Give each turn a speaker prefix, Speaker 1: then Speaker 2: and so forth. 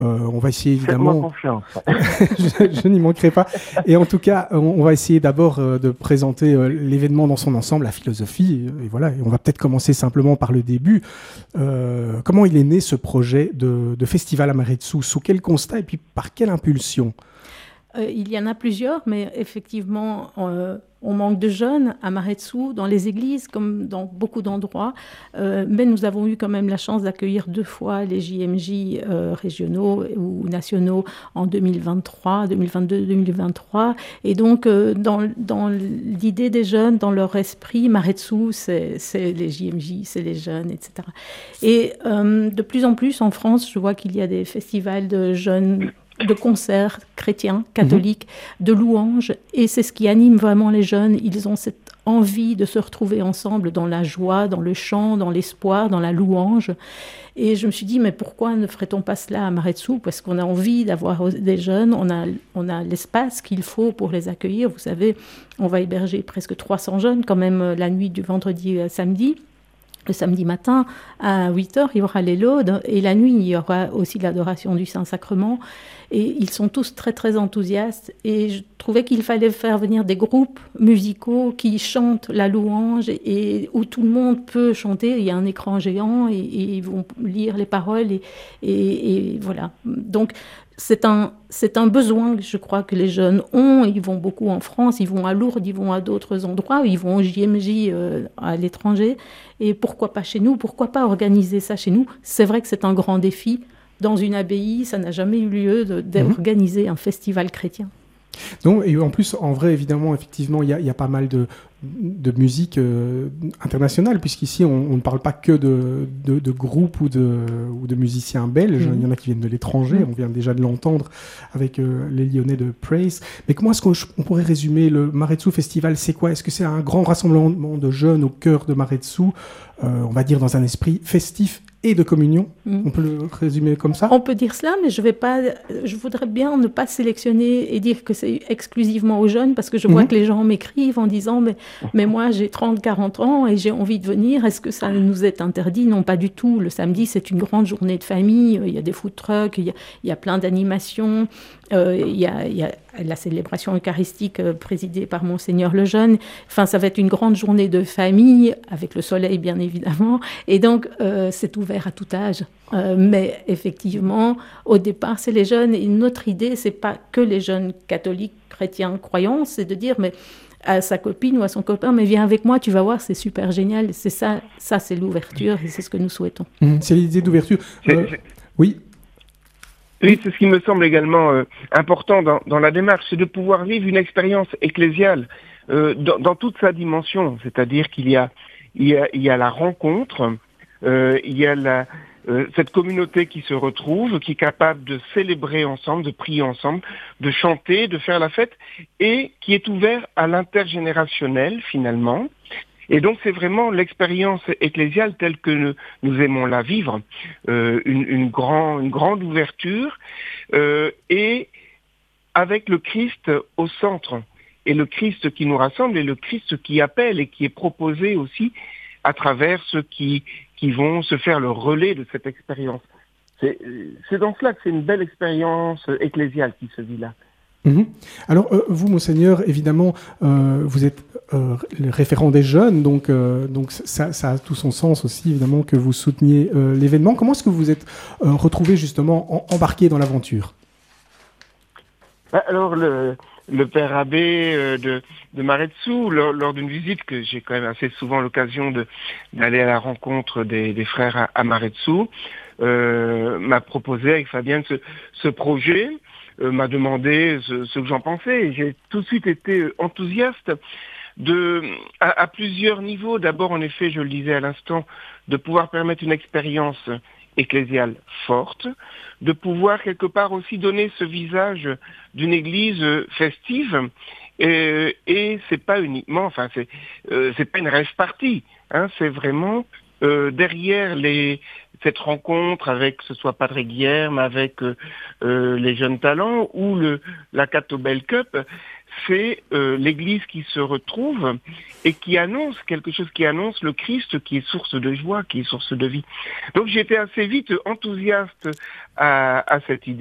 Speaker 1: On va essayer
Speaker 2: Faites-moi
Speaker 1: évidemment,
Speaker 2: confiance.
Speaker 1: je n'y manquerai pas. Et en tout cas, on va essayer d'abord de présenter l'événement dans son ensemble, la philosophie. Et voilà, et on va peut-être commencer simplement par le début. Comment il est né ce projet de festival Amaretsu? Sous quel constat et puis par quelle impulsion?
Speaker 3: Il y en a plusieurs, mais effectivement, on manque de jeunes à Maretsu, dans les églises, comme dans beaucoup d'endroits. Mais nous avons eu quand même la chance d'accueillir 2 fois les JMJ régionaux ou nationaux en 2023, 2022-2023. Et donc, dans l'idée des jeunes, dans leur esprit, Maretsu, c'est les JMJ, c'est les jeunes, etc. Et de plus en plus, en France, je vois qu'il y a des festivals de jeunes, de concerts chrétiens, catholiques, de louanges. Et c'est ce qui anime vraiment les jeunes. Ils ont cette envie de se retrouver ensemble dans la joie, dans le chant, dans l'espoir, dans la louange. Et je me suis dit, mais pourquoi ne ferait-on pas cela à Maretsu? Parce qu'on a envie d'avoir des jeunes, on a l'espace qu'il faut pour les accueillir. Vous savez, on va héberger presque 300 jeunes quand même la nuit du vendredi à samedi. Le samedi matin, à 8h, il y aura les laudes. Et la nuit, il y aura aussi l'adoration du Saint-Sacrement. Et ils sont tous très, très enthousiastes. Et je trouvais qu'il fallait faire venir des groupes musicaux qui chantent la louange et où tout le monde peut chanter. Il y a un écran géant et ils vont lire les paroles. Et voilà. Donc, c'est un besoin, je crois, que les jeunes ont. Ils vont beaucoup en France, ils vont à Lourdes, ils vont à d'autres endroits, ils vont au JMJ à l'étranger. Et pourquoi pas chez nous? Pourquoi pas organiser ça chez nous? C'est vrai que c'est un grand défi. Dans une abbaye, ça n'a jamais eu lieu d'organiser un festival chrétien.
Speaker 1: Non, et en plus, en vrai, évidemment, effectivement, il y a pas mal de musique internationale, puisqu'ici, on ne parle pas que de groupes ou de musiciens belges. Il y en a qui viennent de l'étranger. On vient déjà de l'entendre avec les Lyonnais de Praise. Mais comment est-ce qu'on pourrait résumer le Maretsu Festival? C'est quoi? Est-ce que c'est un grand rassemblement de jeunes au cœur de Maretsu, on va dire dans un esprit festif et de communion? On peut le résumer comme ça?
Speaker 3: On peut dire cela, mais je voudrais bien ne pas sélectionner et dire que c'est exclusivement aux jeunes, parce que je vois que les gens m'écrivent en disant mais moi j'ai 30-40 ans et j'ai envie de venir, est-ce que ça nous est interdit? Non, pas du tout. Le samedi, c'est une grande journée de famille, il y a des food trucks, il y a plein d'animations, il y a la célébration eucharistique présidée par Monseigneur Lejeune. Enfin, ça va être une grande journée de famille, avec le soleil bien évidemment, et donc c'est ouvert à tout âge. Mais effectivement, au départ, c'est les jeunes, et notre idée, c'est pas que les jeunes catholiques, chrétiens, croyants, c'est de dire, mais à sa copine ou à son copain, mais viens avec moi, tu vas voir, c'est super génial. C'est ça c'est l'ouverture, et c'est ce que nous souhaitons.
Speaker 1: C'est l'idée d'ouverture. Oui.
Speaker 2: Oui, c'est ce qui me semble également important dans la démarche, c'est de pouvoir vivre une expérience ecclésiale dans toute sa dimension. C'est-à-dire qu'il y a la rencontre, il y a cette communauté qui se retrouve, qui est capable de célébrer ensemble, de prier ensemble, de chanter, de faire la fête, et qui est ouvert à l'intergénérationnel finalement. Et donc c'est vraiment l'expérience ecclésiale telle que nous aimons la vivre, une grande ouverture, et avec le Christ au centre, et le Christ qui nous rassemble, et le Christ qui appelle et qui est proposé aussi à travers ceux qui vont se faire le relais de cette expérience. C'est dans cela que c'est une belle expérience ecclésiale qui se vit là.
Speaker 1: Alors, vous, Monseigneur, évidemment, vous êtes le référent des jeunes, donc ça a tout son sens aussi, évidemment, que vous souteniez l'événement. Comment est-ce que vous êtes retrouvé justement embarqué dans l'aventure?
Speaker 2: Alors, le père abbé de Maretsu, lors d'une visite que j'ai quand même assez souvent l'occasion d'aller à la rencontre des frères à Maretsu, m'a proposé avec Fabien ce projet, m'a demandé ce que j'en pensais, et j'ai tout de suite été enthousiaste à plusieurs niveaux. D'abord, en effet, je le disais à l'instant, de pouvoir permettre une expérience ecclésiale forte, de pouvoir quelque part aussi donner ce visage d'une église festive, et c'est pas uniquement, enfin c'est pas une rêve partie, hein, c'est vraiment derrière cette rencontre avec, que ce soit Padre Guilherme, avec les jeunes talents ou la Catobel Cup, c'est l'Église qui se retrouve et qui annonce quelque chose, qui annonce le Christ qui est source de joie, qui est source de vie. Donc j'étais assez vite enthousiaste à cette idée.